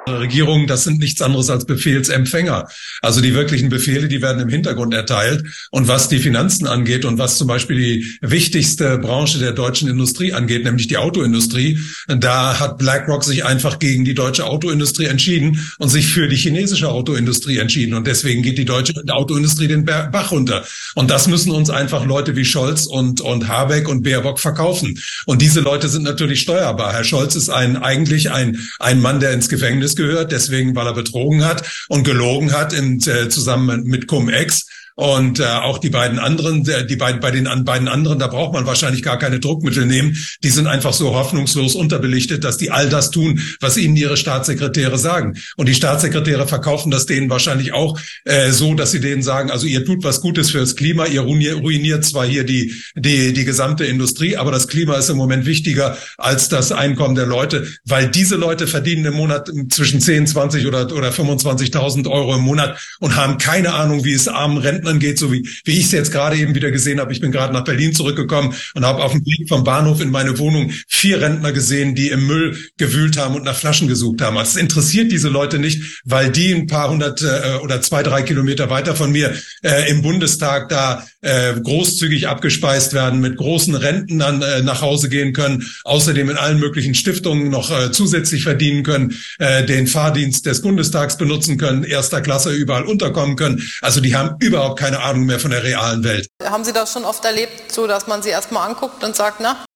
Regierungen, das sind nichts anderes als Befehlsempfänger. Also die wirklichen Befehle, die werden im Hintergrund erteilt. Und was die Finanzen angeht und was zum Beispiel die wichtigste Branche der deutschen Industrie angeht, nämlich die Autoindustrie, da hat BlackRock sich einfach gegen die deutsche Autoindustrie entschieden und sich für die chinesische Autoindustrie entschieden. Und deswegen geht die deutsche Autoindustrie den Bach runter. Und das müssen uns einfach Leute wie Scholz und Habeck und Baerbock verkaufen. Und diese Leute sind natürlich steuerbar. Herr Scholz ist eigentlich ein Mann, der ins Gefängnis gehört, deswegen, weil er betrogen hat und gelogen hat zusammen mit Cum-Ex. Und auch die beiden anderen, bei den beiden anderen, da braucht man wahrscheinlich gar keine Druckmittel nehmen. Die sind einfach so hoffnungslos unterbelichtet, dass die all das tun, was ihnen ihre Staatssekretäre sagen. Und die Staatssekretäre verkaufen das denen wahrscheinlich auch so, dass sie denen sagen, also ihr tut was Gutes fürs Klima, ihr ruiniert zwar hier die gesamte Industrie, aber das Klima ist im Moment wichtiger als das Einkommen der Leute, weil diese Leute verdienen im Monat zwischen 10, 20 oder 25.000 Euro im Monat und haben keine Ahnung, wie es armen Rentnern geht, so wie ich es jetzt gerade eben wieder gesehen habe. Ich bin gerade nach Berlin zurückgekommen und habe auf dem Weg vom Bahnhof in meine Wohnung 4 Rentner gesehen, die im Müll gewühlt haben und nach Flaschen gesucht haben. Also es interessiert diese Leute nicht, weil die ein paar hundert oder 2, 3 Kilometer weiter von mir im Bundestag da großzügig abgespeist werden, mit großen Renten dann nach Hause gehen können, außerdem in allen möglichen Stiftungen noch zusätzlich verdienen können, den Fahrdienst des Bundestags benutzen können, erster Klasse überall unterkommen können. Also die haben überhaupt keine Ahnung mehr von der realen Welt. Haben Sie das schon oft erlebt, so dass man sie erstmal anguckt und sagt, na,